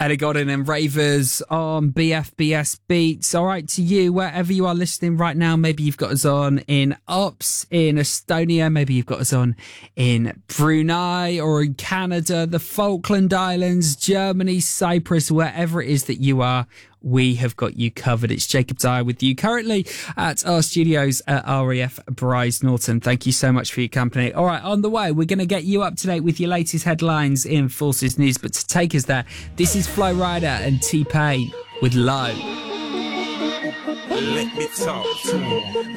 Ellie Goulding and Ravers on BFBS Beats. All right, to you, wherever you are listening right now, maybe you've got us on in Ops, in Estonia, maybe you've got us on in Brunei or in Canada, the Falkland Islands, Germany, Cyprus, wherever it is that you are. We have got you covered. It's Jacob Dyer with you currently at our studios at RAF Bryce Norton. Thank you so much for your company. All right, on the way, we're going to get you up to date with your latest headlines in Forces News. But to take us there, this is Flo Rida and T-Pain with Low. Let me talk to him.